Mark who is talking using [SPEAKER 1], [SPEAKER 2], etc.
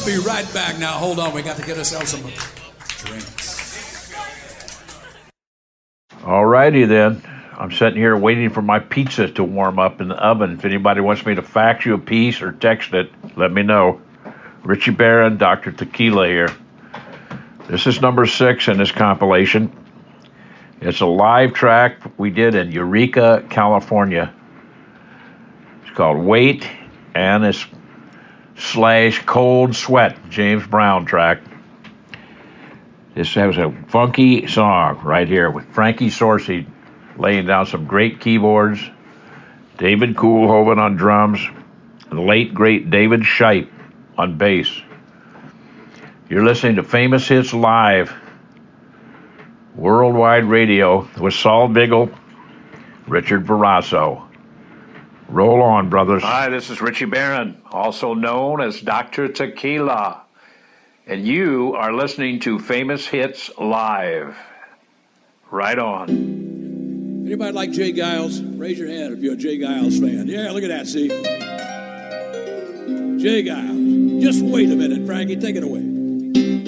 [SPEAKER 1] be right back. Now, hold on. We got to get ourselves some drinks.
[SPEAKER 2] All righty, then. I'm sitting here waiting for my pizza to warm up in the oven. If anybody wants me to fax you a piece or text it, let me know. Richie Barron, Dr. Tequila here. This is number 6 in this compilation. It's a live track we did in Eureka, California. It's called Wait, and it's / Cold Sweat, James Brown track. This has a funky song right here with Frankie Sorcy laying down some great keyboards, David Koolhoven on drums, and the late, great David Shipe on bass. You're listening to Famous Hits Live, Worldwide Radio, with Saul Biggle, Richard Verasso. Roll on, brothers.
[SPEAKER 3] Hi, this is Richie Barron, also known as Dr. Tequila, and you are listening to Famous Hits Live. Right on.
[SPEAKER 1] Anybody like Jay Giles? Raise your hand if you're a Jay Giles fan. Yeah, look at that, see? Jay Giles. Just wait a minute, Frankie. Take it away.